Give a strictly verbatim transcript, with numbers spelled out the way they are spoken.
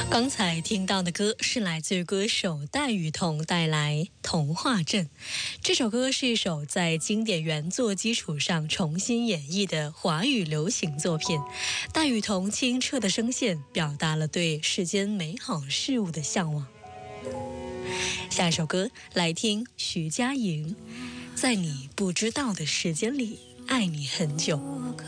刚才听到的歌是来自歌手戴雨桐带来《童话镇》。这首歌是一首在经典原作基础上重新演绎的华语流行作品。戴雨桐清澈的声线表达了对世间美好事物的向往。下一首歌来听徐佳莹，在你不知道的时间里爱你很久。